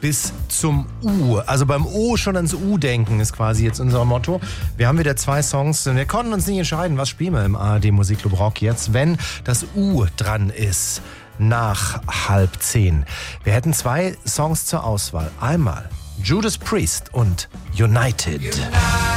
bis zum U. Also beim O schon ans U denken ist quasi jetzt unser Motto. Wir haben wieder 2 Songs und wir konnten uns nicht entscheiden, was spielen wir im ARD Musikclub Rock jetzt, wenn das U dran ist. Nach 9:30. Wir hätten 2 Songs zur Auswahl. Einmal Judas Priest und United.